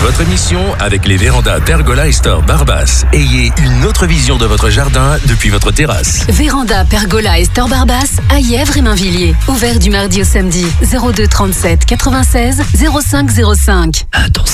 Votre mission avec les vérandas Pergola et Store Barbas. Ayez une autre vision de votre jardin depuis votre terrasse. Véranda Pergola et Store Barbas à Yèvres et Mainvilliers. Ouvert du mardi au samedi. 02 37 96 05 05. Attention.